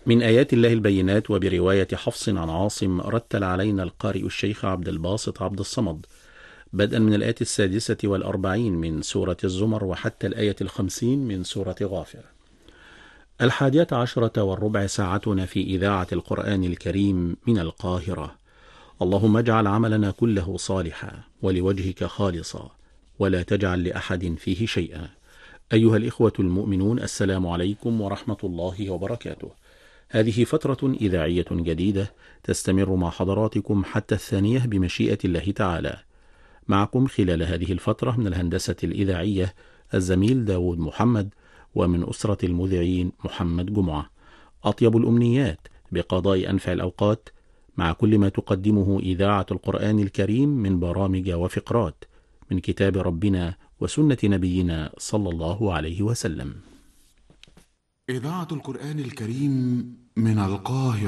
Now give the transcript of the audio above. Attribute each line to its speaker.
Speaker 1: من آيات الله البينات. وبرواية حفص عن عاصم رتل علينا القارئ الشيخ عبد الباسط عبد الصمد بدءا من الآية 46 من سورة الزمر وحتى الآية 50 من سورة غافر. 11:15 ساعتنا في إذاعة القرآن الكريم من القاهرة. اللهم اجعل عملنا كله صالحا ولوجهك خالصا ولا تجعل لأحد فيه شيئا. أيها الإخوة المؤمنون، السلام عليكم ورحمة الله وبركاته. هذه فترة إذاعية جديدة تستمر مع حضراتكم حتى 2 بمشيئة الله تعالى. معكم خلال هذه الفترة من الهندسة الإذاعية الزميل داود محمد، ومن أسرة المذيعين محمد جمعة. أطيب الأمنيات بقضاء أنفع الأوقات مع كل ما تقدمه إذاعة القرآن الكريم من برامج وفقرات من كتاب ربنا وسنة نبينا صلى الله عليه وسلم.
Speaker 2: إذاعة القرآن الكريم من القاهرة.